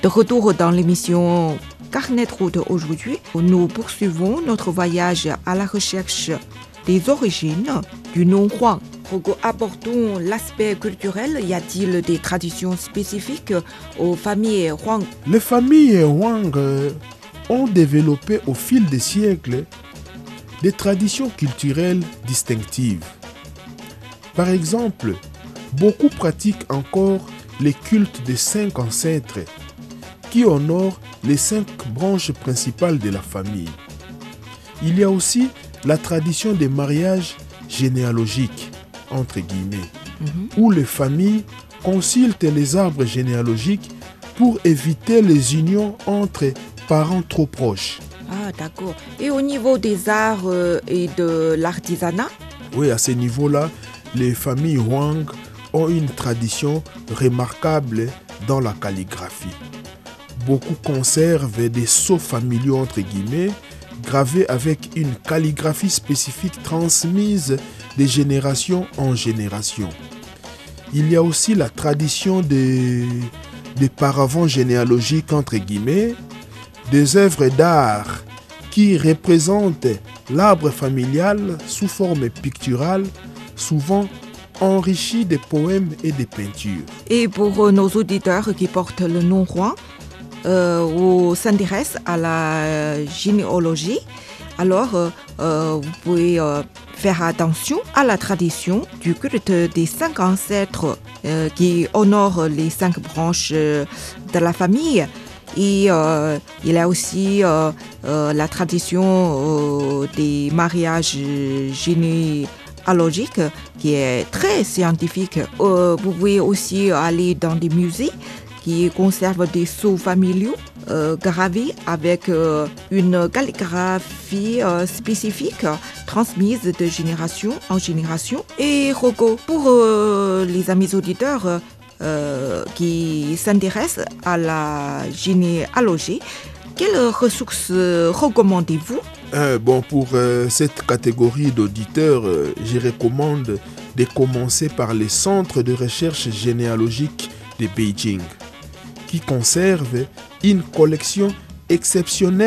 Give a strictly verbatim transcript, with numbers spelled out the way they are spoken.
De retour dans l'émission Carnet de route aujourd'hui, nous poursuivons notre voyage à la recherche des origines du nom Huang. Abordons l'aspect culturel. Y a-t-il des traditions spécifiques aux familles Huang? Les familles Huang ont développé au fil des siècles des traditions culturelles distinctives. Par exemple, beaucoup pratiquent encore les cultes des cinq ancêtres qui honorent les cinq branches principales de la famille. Il y a aussi la tradition des mariages généalogiques, entre guillemets, mm-hmm. où les familles consultent les arbres généalogiques pour éviter les unions entre parents trop proches. Ah, d'accord. Et au niveau des arts euh, et de l'artisanat? Oui, à ce niveau-là, les familles Huang ont une tradition remarquable dans la calligraphie. Beaucoup conservent des sceaux familiaux, entre guillemets, gravés avec une calligraphie spécifique transmise de génération en génération. Il y a aussi la tradition des, des paravents généalogiques, entre guillemets, des œuvres d'art qui représentent l'arbre familial sous forme picturale, souvent enrichi de poèmes et de peintures. Et pour nos auditeurs qui portent le nom Huang, euh, ou s'intéressent à la généalogie, alors euh, euh, vous pouvez euh, faire attention à la tradition du culte des cinq ancêtres euh, qui honorent les cinq branches euh, de la famille. Et euh, il y a aussi euh, euh, la tradition euh, des mariages généalogiques qui est très scientifique. Euh, vous pouvez aussi aller dans des musées qui conservent des sceaux familiaux euh, gravés avec euh, une calligraphie euh, spécifique transmise de génération en génération. Et Rocco, pour euh, les amis auditeurs euh, qui s'intéressent à la généalogie, quelles ressources recommandez-vous? Euh, bon, pour euh, cette catégorie d'auditeurs, euh, je recommande de commencer par les centres de recherche généalogique de Beijing, qui conservent une collection exceptionnelle